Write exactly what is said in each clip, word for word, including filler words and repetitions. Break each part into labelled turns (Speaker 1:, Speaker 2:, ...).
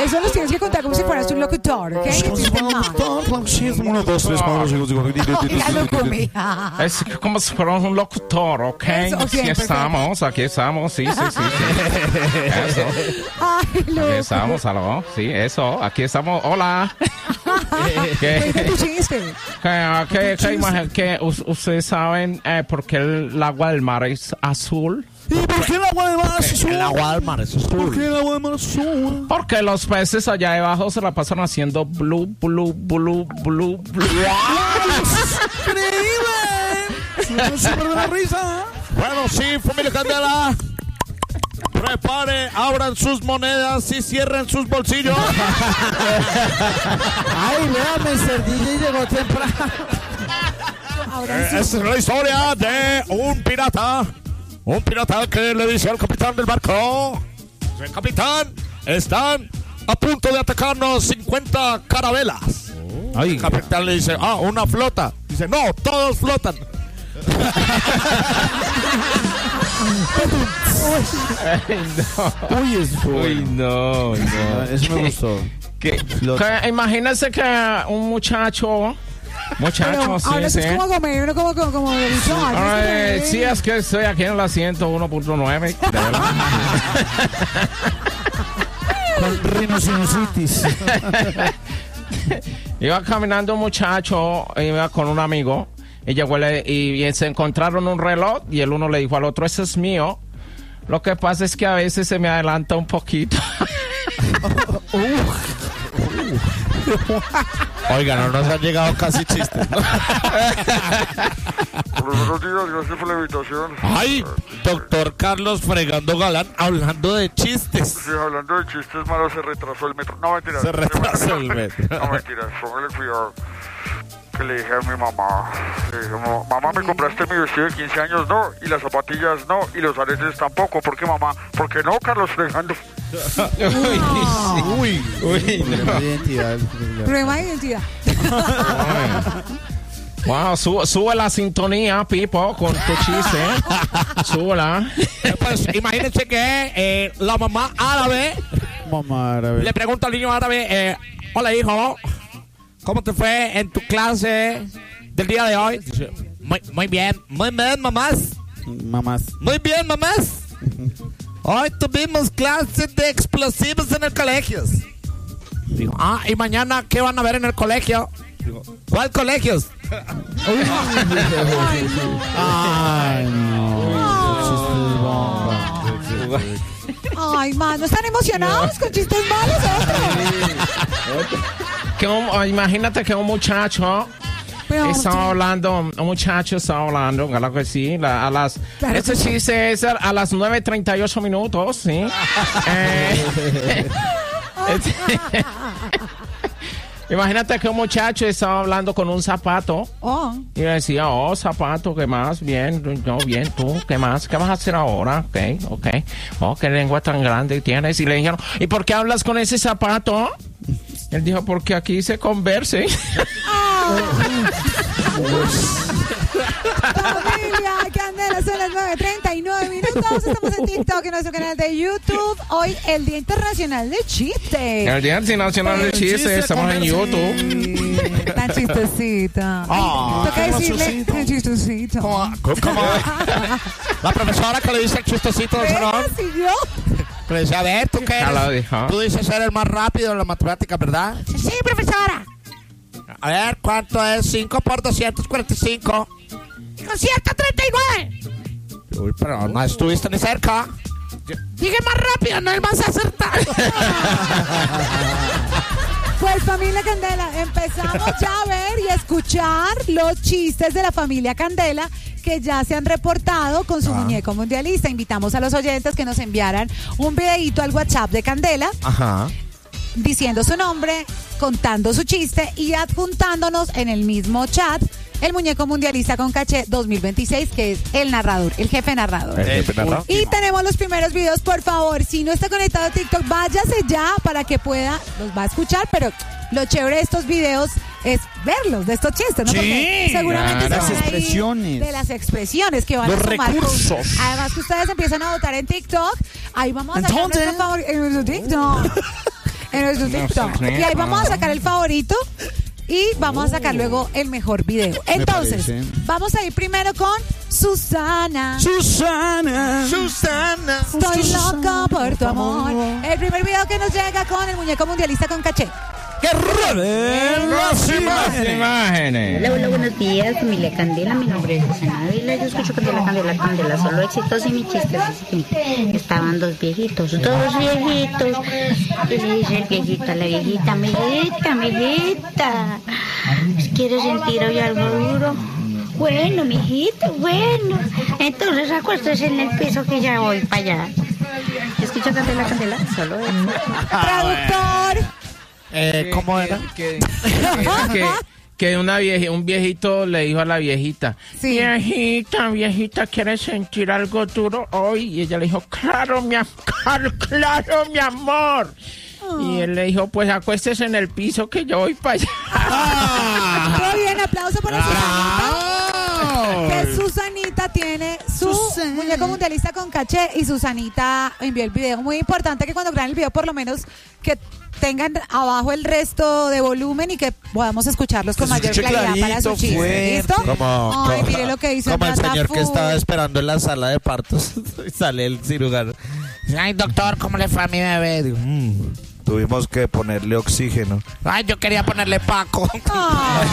Speaker 1: eso los tienes que contar como si fueras un locutor, ¿ok?
Speaker 2: Uno, dos, tres,
Speaker 3: Es como si fuéramos un locutor, ¿ok?
Speaker 1: Eso, ok,
Speaker 3: Aquí
Speaker 1: perfecto.
Speaker 3: estamos, aquí estamos, sí, sí, sí. sí. Eso.
Speaker 1: Ay,
Speaker 3: Aquí
Speaker 1: loco.
Speaker 3: estamos, algo, sí, eso, aquí estamos, hola. ¿Qué,
Speaker 1: Cuenta tu chiste.
Speaker 3: que, que, que, imagi- que us- ustedes saben eh, por qué el agua del mar es azul?
Speaker 2: ¿Y por qué el agua del mar es azul?
Speaker 4: El agua del mar es
Speaker 2: ¿Por
Speaker 4: azul.
Speaker 2: qué el agua del mar es azul?
Speaker 3: Porque los peces allá debajo se la pasan haciendo blue, blue, blue, blue, blue.
Speaker 2: ¡Increíble! ¡Súper de la risa!
Speaker 4: Bueno, sí, familia Candela. Prepare, abran sus monedas y cierren sus bolsillos.
Speaker 5: Ay, vea, mister D J llegó temprano.
Speaker 1: Ahora
Speaker 4: Eh,
Speaker 1: sí.
Speaker 4: Esta es la historia de un pirata. Un pirata que le dice al capitán del barco: el capitán, están a punto de atacarnos cincuenta carabelas. El capitán le dice: ah, una flota. Dice: no, todos flotan.
Speaker 5: Uy, eso.
Speaker 3: Uy, no, no.
Speaker 5: Eso me gustó.
Speaker 3: Que, que imagínense que un muchacho, muchacho,
Speaker 1: Pero
Speaker 3: sí,
Speaker 1: ahora
Speaker 3: sí.
Speaker 1: es como comer, uno como, como, como de bicho. Ay, no
Speaker 3: Ay,
Speaker 1: sé.
Speaker 3: sí, es que estoy aquí en la ciento uno punto nueve. de verdad.
Speaker 5: Con rinoceronositis.
Speaker 3: Iba caminando un muchacho, iba con un amigo, y llegó el- y, y se encontraron un reloj, y el uno le dijo al otro: ese es mío. Lo que pasa es que a veces se me adelanta un poquito.
Speaker 4: Oiga, no nos han llegado casi chistes.
Speaker 6: Buenos días, gracias por la invitación.
Speaker 4: Ay, doctor Carlos Fregando Galán, hablando de chistes.
Speaker 6: Sí, hablando de chistes malos, se retrasó el metro. No, mentira.
Speaker 4: Se retrasó el metro.
Speaker 6: No, mentira, póngale cuidado. Que le dije a mi mamá, le dije: "Mamá, mamá, ¿me compraste mi vestido de quince años? No, y las zapatillas no, y los aretes tampoco. ¿Por qué, mamá? ¿Por qué no, Carlos Fregando?"
Speaker 4: Uy, uy.
Speaker 5: Problema de identidad.
Speaker 1: Problema de identidad.
Speaker 3: Wow, su- sube la sintonía, Pipo, con tu chiste. Súbela.
Speaker 4: Pues imagínense que eh, la mamá árabe
Speaker 5: Mamá árabe.
Speaker 4: le pregunta al niño árabe: eh, hola, hijo, ¿cómo te fue en tu clase del día de hoy? Dice: Muy, muy bien, muy bien, mamás.
Speaker 5: Mamás.
Speaker 4: Muy bien, mamás. Hoy tuvimos clases de explosivos en el colegio. Digo: ah, ¿y mañana qué van a ver en el colegio? Digo: ¿cuál colegios?
Speaker 5: Ay, no. Chistes bomba.
Speaker 1: Ay, man, ¿no están emocionados con chistes malos? Otro.
Speaker 3: Que un- imagínate que un muchacho
Speaker 1: Pero,
Speaker 3: estaba hablando, un muchacho estaba hablando, claro que sí, la- a las,
Speaker 1: Claro
Speaker 3: este
Speaker 1: que sí.
Speaker 3: chiste es a, a las nueve treinta y ocho minutos, sí. Eh, este- imagínate que un muchacho estaba hablando con un zapato
Speaker 1: Oh,
Speaker 3: y le decía: oh, zapato, ¿qué más? Bien, no, bien, tú, ¿qué más? ¿Qué vas a hacer ahora? Ok, ok. Oh, qué lengua tan grande tienes. Y le dijeron: ¿y por qué hablas con ese zapato? Él dijo: porque aquí se converse.
Speaker 1: familia Candela, son las nueve treinta y nueve minutos. Estamos en TikTok, en nuestro canal de YouTube. Hoy, el Día Internacional del Chiste.
Speaker 3: El Día Internacional del Chiste, estamos en YouTube.
Speaker 1: Tan chistosito.
Speaker 4: Ah,
Speaker 1: Toca
Speaker 4: qué
Speaker 1: decirle
Speaker 4: graciosito.
Speaker 1: tan chistosito.
Speaker 4: ¿Cómo, cómo? La profesora que le dice el chistosito del salón.
Speaker 1: ¿Ves? ¿Y yo?
Speaker 4: Le dice: a ver, ¿tú qué
Speaker 3: Ya lo
Speaker 4: eres?
Speaker 3: dijo.
Speaker 4: Tú dices ser el más rápido en la matemática, ¿verdad?
Speaker 1: Sí, profesora.
Speaker 4: A ver, ¿cuánto es cinco por doscientos cuarenta y cinco?
Speaker 1: ciento treinta y nueve.
Speaker 4: Uy, pero no estuviste ni cerca.
Speaker 1: Dije más rápido, no hay más acertar. Pues familia Candela, empezamos ya a ver y a escuchar los chistes de la familia Candela que ya se han reportado con su muñeco mundialista. Invitamos a los oyentes que nos enviaran un videíto al WhatsApp de Candela
Speaker 4: Ajá.
Speaker 1: diciendo su nombre, contando su chiste y adjuntándonos en el mismo chat el muñeco mundialista con caché dos mil veintiséis, que es el narrador, el jefe narrador.
Speaker 4: Eh, ¿verdad?
Speaker 1: Y tenemos los primeros videos, por favor, si no está conectado a TikTok, váyase ya para que pueda, los va a escuchar, pero lo chévere de estos videos es verlos, de estos chistes, ¿no?
Speaker 4: Sí,
Speaker 1: Porque seguramente
Speaker 5: claro.
Speaker 1: se van
Speaker 5: Las
Speaker 1: a ir
Speaker 5: expresiones.
Speaker 1: de las expresiones que van
Speaker 4: Los
Speaker 1: a sumar con-
Speaker 4: recursos.
Speaker 1: además que ustedes empiezan a votar en TikTok, ahí vamos a sacar
Speaker 5: Entonces-
Speaker 1: nuestro favor en nuestro TikTok. En nuestro TikTok. Y ahí vamos a sacar el favorito y vamos a sacar luego el mejor video. Entonces,
Speaker 5: parece.
Speaker 1: vamos a ir primero con Susana.
Speaker 2: Susana.
Speaker 5: Susana.
Speaker 1: Estoy loco por tu amor. El primer video que nos llega con el muñeco mundialista con caché.
Speaker 2: ¡Que rueden las imágenes!
Speaker 3: Imágenes.
Speaker 7: Hola, hola, buenos días, familia Candela. Mi nombre es Susana Ávila. Yo escucho Candela, Candela, Candela. Solo éxitos y mi chiste es así. Estaban dos viejitos, dos viejitos. Y le dice el viejito a la viejita: mijita, mijita, ¿quieres sentir hoy algo duro? Bueno, mijito, bueno. Entonces acuéstese en el piso que ya voy para allá. Escucho Candela, Candela. Solo éxitos.
Speaker 1: Traductor.
Speaker 5: Eh, ¿Cómo era?
Speaker 3: Que, que, que, que una vieji- un viejito le dijo a la viejita,
Speaker 1: Sí.
Speaker 3: viejita, viejita, ¿quieres sentir algo duro hoy? Y ella le dijo, claro, mi amor, claro, mi amor. Y él le dijo, pues acuéstese en el piso que yo voy para allá.
Speaker 1: Muy bien, aplauso para Susanita. Que Susanita tiene su
Speaker 2: Susana.
Speaker 1: muñeco mundialista con caché y Susanita envió el video. Muy importante que cuando graben el video por lo menos que tengan abajo el resto de volumen y que podamos escucharlos con
Speaker 5: Que se
Speaker 1: mayor
Speaker 5: escuche
Speaker 1: claridad para su
Speaker 5: clarito,
Speaker 1: chiste.
Speaker 5: fuerte.
Speaker 1: ¿Listo?
Speaker 5: Como,
Speaker 1: Ay,
Speaker 5: como-
Speaker 1: mire lo que hizo
Speaker 5: como el
Speaker 1: Nata
Speaker 5: señor que
Speaker 1: Full.
Speaker 5: estaba esperando en la sala de partos y sale el cirujano. Ay, doctor, ¿cómo le fue a mi bebé? Digo, "Mm, tuvimos que ponerle oxígeno. Ay, yo quería ponerle Paco.
Speaker 1: Ay.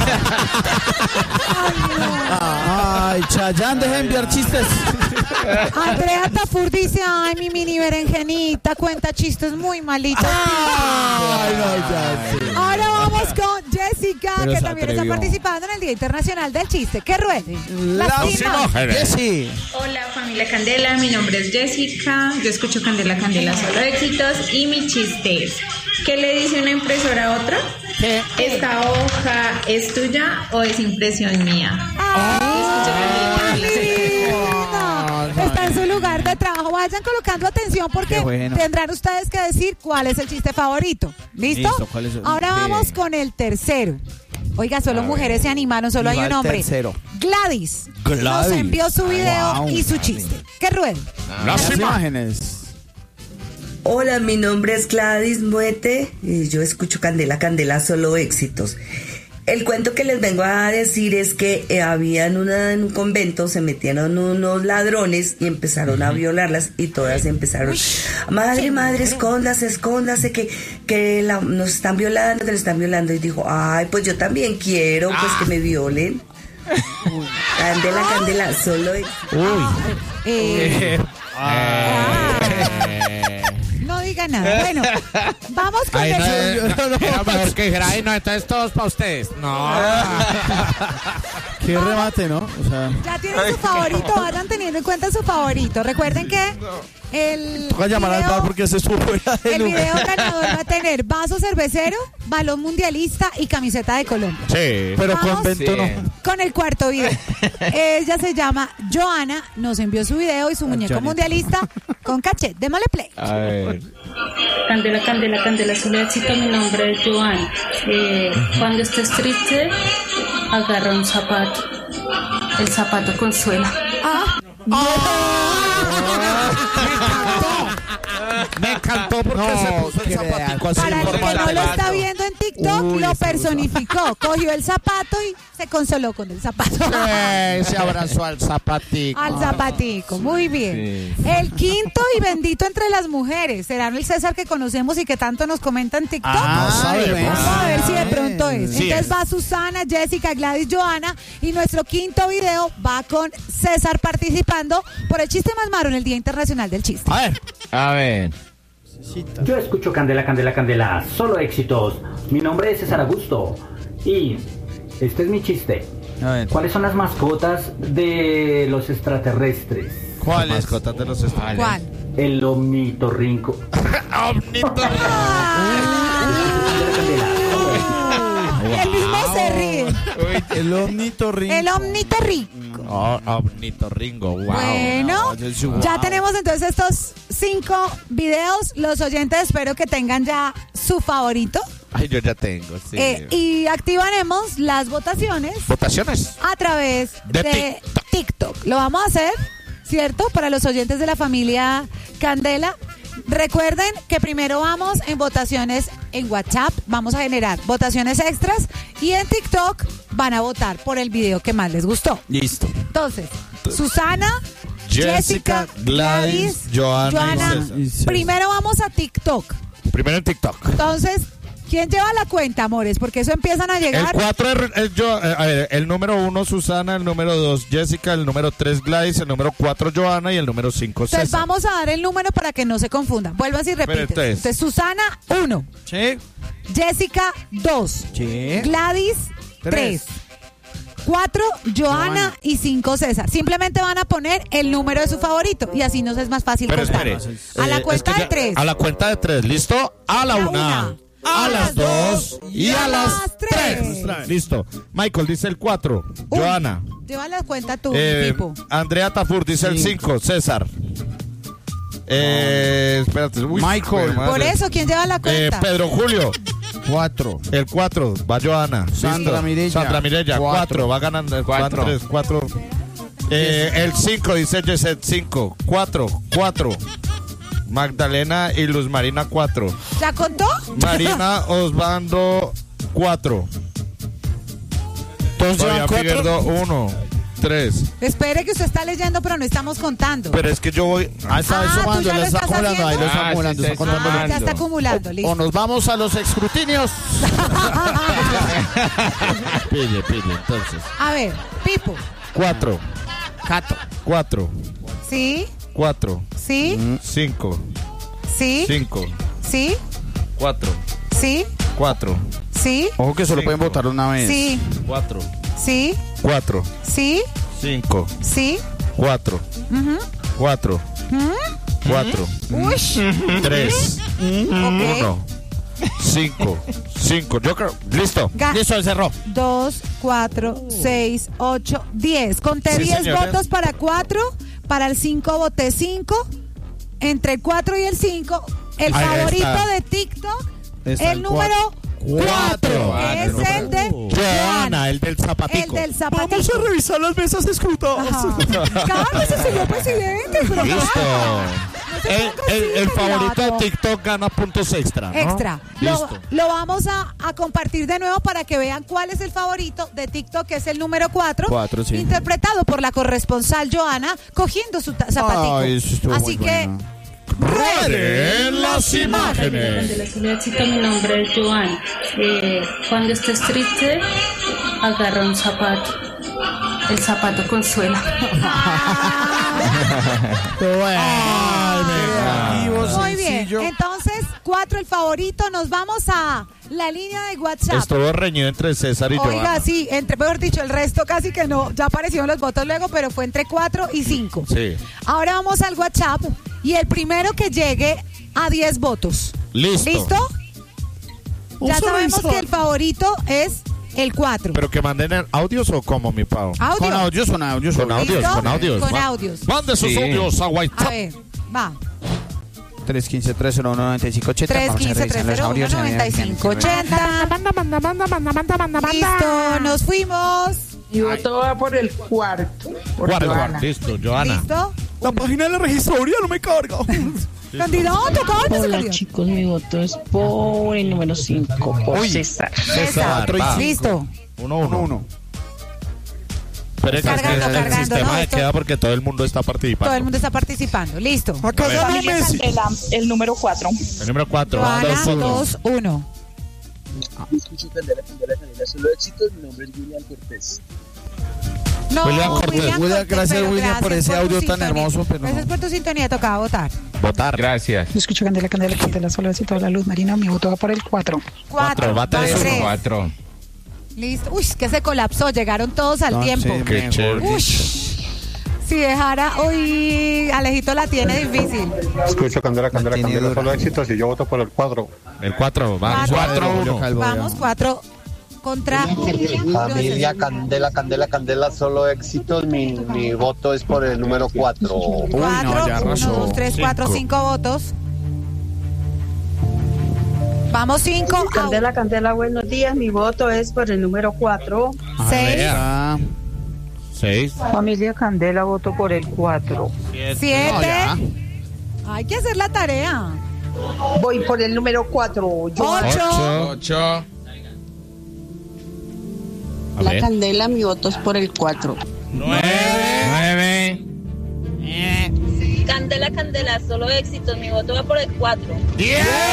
Speaker 1: Ay, no.
Speaker 2: Ay, Chayanne, deja de enviar chistes.
Speaker 1: Andrea Tafur dice, ay, mi mini berenjenita, cuenta chistes muy malitos.
Speaker 2: Ay, no, ya sí.
Speaker 1: Ahora vamos con Jessica,
Speaker 2: Pero
Speaker 1: que
Speaker 2: se
Speaker 1: también está
Speaker 2: atrevió.
Speaker 1: participando en el Día Internacional del Chiste. Que ruede.
Speaker 2: Las
Speaker 1: Las imágenes.
Speaker 2: Jessy.
Speaker 8: Hola familia Candela, mi nombre es Jessica, yo escucho Candela, Candela, solo éxitos y mi chiste es, ¿qué le dice una impresora a otra?
Speaker 2: ¿Qué?
Speaker 8: ¿Esta hoja es tuya o es impresión mía?
Speaker 1: ¡Ay, linda! Está en su lugar de trabajo. Vayan colocando atención porque
Speaker 2: Qué bueno.
Speaker 1: tendrán ustedes que decir cuál es el chiste favorito. ¿Listo?
Speaker 2: Listo, ¿cuál es el-
Speaker 1: Ahora
Speaker 2: Bien.
Speaker 1: vamos con el tercero. Oiga, solo mujeres se animaron, solo hay
Speaker 2: Y va
Speaker 1: un
Speaker 2: el
Speaker 1: hombre.
Speaker 2: tercero.
Speaker 1: Gladys, nos
Speaker 2: Gladys.
Speaker 1: envió su video
Speaker 2: Wow,
Speaker 1: y su
Speaker 2: Gladys.
Speaker 1: chiste. Que ruede.
Speaker 2: Las imágenes.
Speaker 9: Hola, mi nombre es Gladys Muete y yo escucho Candela, Candela, solo éxitos. El cuento que les vengo a decir es que eh, había en, una, en un convento, se metieron unos ladrones y empezaron a violarlas y todas empezaron, madre, madre, escóndase, escóndase, que, que la- nos están violando, que nos están violando. Y dijo, ay, pues yo también quiero, pues que me violen. Candela, Candela, solo éxitos.
Speaker 1: Eh, no diga nada. Bueno, vamos con
Speaker 5: Ay,
Speaker 1: el
Speaker 5: no, no, era mejor que dijera, ay, no, entonces todos para ustedes. No.
Speaker 2: Qué remate, ¿no? O sea,
Speaker 1: Ya tienen su favorito, vayan teniendo en cuenta su favorito. Recuerden que el
Speaker 2: toca llamar al
Speaker 1: video,
Speaker 2: bar porque se estuvo fuera de
Speaker 1: el
Speaker 2: lugar.
Speaker 1: video ganador va a tener vaso cervecero, balón mundialista y camiseta de Colombia.
Speaker 5: Sí.
Speaker 2: Pero
Speaker 1: Vamos.
Speaker 2: convento
Speaker 3: Sí.
Speaker 2: no.
Speaker 1: Con el cuarto video. Ella se llama Joana, nos envió su video y su muñeco
Speaker 2: Joanita.
Speaker 1: mundialista con cachet. Démosle play.
Speaker 3: A ver.
Speaker 8: Candela, Candela, Candela, solo éxito, mi nombre es Joan. Eh, cuando estés triste, agarra un zapato. El zapato consuela.
Speaker 1: Ah,
Speaker 5: Me encantó porque
Speaker 2: No,
Speaker 5: se puso el
Speaker 2: crea.
Speaker 5: zapatico así
Speaker 1: para el
Speaker 5: en
Speaker 1: que
Speaker 5: forma
Speaker 1: no
Speaker 5: de
Speaker 1: lo está
Speaker 5: gato.
Speaker 1: viendo en TikTok,
Speaker 2: Uy,
Speaker 1: lo
Speaker 2: esa
Speaker 1: personificó. Cogió el zapato y se consoló con el zapato.
Speaker 5: Sí, se abrazó al zapatico.
Speaker 1: Al zapatico, muy bien. El quinto y bendito entre las mujeres. ¿Será el César que conocemos y que tanto nos comenta en TikTok?
Speaker 2: Ah,
Speaker 5: No sabemos.
Speaker 1: Vamos a ver si de pronto es.
Speaker 5: Sí
Speaker 1: Entonces
Speaker 5: es.
Speaker 1: va Susana, Jessica, Gladys, Joana. Y nuestro quinto video va con César participando por el chiste más malo en el Día Internacional del Chiste.
Speaker 5: A ver.
Speaker 3: A ver.
Speaker 10: Yo escucho Candela, Candela, Candela, solo éxitos. Mi nombre es César Augusto y este es mi chiste.
Speaker 2: A ver.
Speaker 10: ¿Cuáles son las mascotas de los extraterrestres?
Speaker 5: ¿Cuál es? Mascotas de los estrellas.
Speaker 1: ¿Cuál?
Speaker 10: El omnitorrinco.
Speaker 5: Omnitorrinco.
Speaker 1: El mismo se ríe.
Speaker 2: El omnitorrinco.
Speaker 1: El omnitorrinco.
Speaker 5: Oh, omnitorrinco, wow.
Speaker 1: Bueno,
Speaker 2: No, yo-
Speaker 1: ya
Speaker 2: wow.
Speaker 1: tenemos entonces estos cinco videos. Los oyentes espero que tengan ya su favorito.
Speaker 5: Ay, yo ya tengo, sí.
Speaker 1: Eh, y activaremos las votaciones
Speaker 5: ¿Votaciones?
Speaker 1: a través de,
Speaker 5: De
Speaker 1: TikTok. Lo vamos a hacer, ¿cierto? Para los oyentes de la familia Candela. Recuerden que primero vamos en votaciones en WhatsApp, vamos a generar votaciones extras y en TikTok van a votar por el video que más les gustó.
Speaker 2: Listo.
Speaker 1: Entonces, Susana, Jessica,
Speaker 5: Jessica, Gladys, Joana,
Speaker 1: Joana.
Speaker 2: y César.
Speaker 1: Primero vamos a TikTok.
Speaker 5: Primero en TikTok.
Speaker 1: Entonces, ¿quién lleva la cuenta, amores? Porque eso empiezan a
Speaker 5: El
Speaker 1: llegar.
Speaker 5: cuatro, el, el, yo, eh, a ver, el número uno, Susana, el número dos, Jessica, el número tres, Gladys, el número cuatro, Joana y el número cinco,
Speaker 1: Entonces
Speaker 5: César.
Speaker 1: vamos a dar el número para que no se confundan. Vuelvas y repites.
Speaker 5: entonces-
Speaker 1: Entonces, Susana, uno.
Speaker 2: Sí.
Speaker 1: Jessica, dos.
Speaker 2: Sí.
Speaker 1: Gladys, tres.
Speaker 2: Tres.
Speaker 1: Cuatro, Joana,
Speaker 2: Joana.
Speaker 1: y cinco, César. Simplemente van a poner el número de su favorito y así nos es más fácil
Speaker 5: Pero
Speaker 1: contar.
Speaker 5: espere.
Speaker 1: A la
Speaker 5: Eh,
Speaker 1: cuenta
Speaker 5: es que
Speaker 1: de
Speaker 5: ya-
Speaker 1: tres.
Speaker 5: A la cuenta de tres, ¿listo? A la
Speaker 1: La
Speaker 5: una,
Speaker 1: una,
Speaker 5: a las dos y a las
Speaker 1: tres.
Speaker 5: tres. Listo. Michael dice el cuatro,
Speaker 1: Uy,
Speaker 5: Joana.
Speaker 1: Lleva la cuenta tú,
Speaker 5: Eh,
Speaker 1: tipo.
Speaker 5: Andrea Tafur dice el cinco, César. Eh, espérate. Uy,
Speaker 2: Michael.
Speaker 5: madre.
Speaker 1: Por eso, ¿quién lleva la
Speaker 5: Eh,
Speaker 1: cuenta?
Speaker 5: Pedro Julio.
Speaker 2: Cuatro.
Speaker 5: El cuatro, va Joana.
Speaker 2: Sandra
Speaker 5: Listo.
Speaker 2: Mireya.
Speaker 5: Sandra Mireya,
Speaker 2: Cuatro.
Speaker 5: cuatro, va ganando.
Speaker 3: Cuatro.
Speaker 5: Van tres, cuatro. Eh, el cinco, dice Jesset, cinco. Cuatro, cuatro. Magdalena y Luz Marina, cuatro.
Speaker 1: ¿Ya contó?
Speaker 5: Marina Osvaldo, cuatro.
Speaker 2: Todos
Speaker 5: Fabián
Speaker 2: llevan cuatro.
Speaker 5: Figueredo, uno. Tres.
Speaker 1: Espere que usted está leyendo, pero no estamos contando.
Speaker 5: Pero es que yo voy.
Speaker 2: Ah, está
Speaker 1: Ah,
Speaker 2: sumando,
Speaker 1: ¿tú ya
Speaker 2: le
Speaker 1: lo
Speaker 2: está
Speaker 1: estás
Speaker 2: acumulando, ahí lo está
Speaker 3: haciendo?
Speaker 2: acumulando,
Speaker 3: Ah, sí,
Speaker 2: está
Speaker 3: sí,
Speaker 2: contando.
Speaker 1: Ah, ya está
Speaker 3: Ando.
Speaker 1: acumulando,
Speaker 2: O
Speaker 1: listo.
Speaker 2: nos vamos a los escrutinios.
Speaker 5: Pille, pille, entonces.
Speaker 1: A ver, Pipo.
Speaker 5: Cuatro.
Speaker 2: Cato.
Speaker 5: Cuatro.
Speaker 1: ¿Sí?
Speaker 5: Cuatro.
Speaker 1: ¿Sí?
Speaker 5: Cinco.
Speaker 1: ¿Sí?
Speaker 5: Cinco.
Speaker 1: ¿Sí?
Speaker 5: Cuatro.
Speaker 1: ¿Sí?
Speaker 5: Cuatro.
Speaker 1: ¿Sí?
Speaker 2: Ojo que solo
Speaker 5: Cinco.
Speaker 2: pueden votar una vez.
Speaker 1: ¿Sí?
Speaker 5: Cuatro.
Speaker 1: ¿Sí?
Speaker 5: Cuatro.
Speaker 1: ¿Sí?
Speaker 5: Cinco.
Speaker 1: ¿Sí?
Speaker 5: Cuatro.
Speaker 1: Ujú.
Speaker 5: Cuatro. Cuatro.
Speaker 1: Uy.
Speaker 5: Tres.
Speaker 1: Ok.
Speaker 5: Uno. Cinco. Cinco. Yo creo. Listo.
Speaker 1: Ga-
Speaker 5: Listo, cerró.
Speaker 1: Dos, cuatro, seis, ocho, diez. Conté
Speaker 5: Sí,
Speaker 1: diez
Speaker 5: señora.
Speaker 1: votos para cuatro. Para el cinco voté cinco. Entre el cuatro y el cinco. El
Speaker 5: Ahí
Speaker 1: favorito
Speaker 5: está.
Speaker 1: de TikTok.
Speaker 2: Está
Speaker 1: el
Speaker 2: el
Speaker 1: número cuatro.
Speaker 5: Cuatro.
Speaker 1: Que es el de
Speaker 5: Joana, el del
Speaker 1: El
Speaker 5: zapatico.
Speaker 1: del zapatico.
Speaker 2: revisar las mesas escrutadas.
Speaker 1: Ajá. Cálmese, señor presidente. Pero
Speaker 5: Listo.
Speaker 1: no se
Speaker 5: El,
Speaker 1: ponga
Speaker 5: el- el
Speaker 1: agresivo,
Speaker 5: favorito de
Speaker 1: Renato.
Speaker 5: TikTok gana puntos extra, ¿no?
Speaker 1: Extra. Lo,
Speaker 5: Listo.
Speaker 1: lo vamos a, a compartir de nuevo para que vean cuál es el favorito de TikTok, que es el número cuatro.
Speaker 2: Cuatro, sí.
Speaker 1: Interpretado por la corresponsal Joana, cogiendo su ta- zapatico.
Speaker 2: Ay, eso estuvo
Speaker 1: Así
Speaker 2: muy
Speaker 1: que,
Speaker 2: bueno.
Speaker 5: Rueden las
Speaker 8: De
Speaker 5: imágenes.
Speaker 8: la Soledad Éxito, mi nombre es Joan. Eh, cuando estés triste, agarra un zapato. El zapato consuela.
Speaker 1: muy bien. Entonces, cuatro el favorito. Nos vamos a la línea de WhatsApp.
Speaker 5: Estuvo reñido entre César y
Speaker 1: Oiga,
Speaker 5: Joana.
Speaker 1: sí, entre, mejor dicho, el resto casi que no. Ya aparecieron los votos luego, pero fue entre cuatro y cinco.
Speaker 5: Sí.
Speaker 1: Ahora vamos al WhatsApp y el primero que llegue a diez votos.
Speaker 5: Listo.
Speaker 1: ¿Listo? Ya sabemos que el favorito es el cuatro.
Speaker 5: Pero que manden en audios o como mi pavo.
Speaker 1: Audio.
Speaker 2: Con audios, con audios.
Speaker 5: Con audios,
Speaker 1: ¿Listo?
Speaker 5: con audios.
Speaker 1: Con
Speaker 5: Ma-
Speaker 1: audios.
Speaker 5: Mande sus
Speaker 3: Sí.
Speaker 5: audios a
Speaker 1: A
Speaker 5: WhatsApp.
Speaker 1: ver, va.
Speaker 2: tres uno cinco, tres cero uno, nueve cinco ocho cero.
Speaker 1: tres
Speaker 2: Vamos a
Speaker 1: uno cinco,
Speaker 2: revisar
Speaker 1: tres
Speaker 2: los
Speaker 1: cero uno,
Speaker 2: audios.
Speaker 1: nueve cinco ocho cero. Listo, nos fuimos.
Speaker 11: Mi voto va por el cuarto. Por
Speaker 5: Guarda,
Speaker 11: Joana.
Speaker 5: guarda. Listo, Joana.
Speaker 1: ¿Listo?
Speaker 2: La página de la registraduría no me carga.
Speaker 1: Candidato, cálmese,
Speaker 12: Hola
Speaker 1: candidato.
Speaker 12: chicos, mi voto es por el número cinco, por
Speaker 2: Uy.
Speaker 12: César.
Speaker 1: César,
Speaker 5: Cuatro y cinco.
Speaker 1: listo.
Speaker 5: Uno,
Speaker 2: Uno,
Speaker 5: uno.
Speaker 2: uno.
Speaker 5: Pero es que
Speaker 1: Cargando,
Speaker 5: el
Speaker 1: cargando,
Speaker 5: sistema
Speaker 1: ¿no?
Speaker 5: de
Speaker 1: Esto-
Speaker 5: queda porque todo el mundo está participando.
Speaker 1: Todo el mundo está participando. Listo.
Speaker 2: Acá está mi
Speaker 12: Familia
Speaker 2: Messi.
Speaker 12: Candela, el número cuatro.
Speaker 5: El número cuatro.
Speaker 1: Joana,
Speaker 5: dos, uno.
Speaker 1: dos, uno.
Speaker 13: Escucho Candela, Candela, Candela, solo éxitos. Mi nombre es William Cortés.
Speaker 1: No,
Speaker 5: William Cortés.
Speaker 2: William,
Speaker 1: Cortés,
Speaker 2: gracias,
Speaker 1: pero
Speaker 2: William, por
Speaker 1: gracias
Speaker 2: ese
Speaker 1: tu
Speaker 2: audio tan
Speaker 1: sintonía.
Speaker 2: hermoso, pero no.
Speaker 1: Gracias por tu sintonía, tocaba votar.
Speaker 5: Votar.
Speaker 3: Gracias.
Speaker 12: Yo escucho Candela, Candela, Candela, solo éxito de la luz marina, mi voto va por el cuatro.
Speaker 1: Cuatro,
Speaker 5: va
Speaker 1: va
Speaker 5: tres,
Speaker 1: tres.
Speaker 3: Cuatro.
Speaker 1: Listo. Uy, es que se colapsó, llegaron todos al
Speaker 2: No,
Speaker 1: tiempo.
Speaker 2: sí,
Speaker 5: Qué
Speaker 2: mejor
Speaker 5: chévere.
Speaker 1: Uy,
Speaker 2: dicho.
Speaker 1: si dejara, uy, Alejito la tiene difícil.
Speaker 13: Escucho Candela, Candela,
Speaker 2: tiene
Speaker 13: Candela,
Speaker 2: dura.
Speaker 13: solo éxitos. Y yo voto por el cuadro.
Speaker 5: El cuatro. Va.
Speaker 1: Cuatro.
Speaker 5: Cuatro,
Speaker 2: Julio
Speaker 5: uno.
Speaker 2: Calvo,
Speaker 1: Vamos,
Speaker 2: ya.
Speaker 1: cuatro contra...
Speaker 13: Familia Candela, Candela, Candela, solo éxitos. Mi, mi voto es por el número cuatro.
Speaker 2: Uy,
Speaker 1: Cuatro,
Speaker 2: no, ya
Speaker 1: uno,
Speaker 2: arrasó.
Speaker 1: dos, tres, cuatro,
Speaker 5: Cinco.
Speaker 1: cinco votos. Vamos, cinco. Au.
Speaker 11: Candela, Candela, buenos días. Mi voto es por el número cuatro.
Speaker 1: Seis,
Speaker 2: Ah,
Speaker 5: Seis.
Speaker 11: Familia Candela, voto por el cuatro.
Speaker 1: siete,
Speaker 2: no, ya.
Speaker 1: Hay que hacer la tarea.
Speaker 11: Voy por el número cuatro.
Speaker 1: Ocho.
Speaker 3: Ocho. A
Speaker 11: La
Speaker 3: ver.
Speaker 11: candela, mi voto es por el cuatro.
Speaker 3: Nueve.
Speaker 14: Candela, candela, solo éxitos. Mi voto va por el cuatro.
Speaker 3: ¡Diez!